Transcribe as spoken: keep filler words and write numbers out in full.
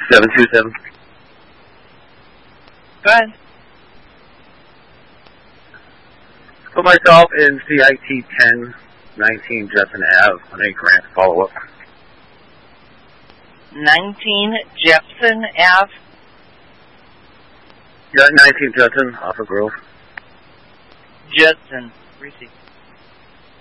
seven two seven. Go ahead. Put myself in C I T ten nineteen Jefferson Avenue on a grant follow-up. nineteen Jefferson Avenue. Yeah, nineteen Jefferson, off of Grove. Judson. Receive.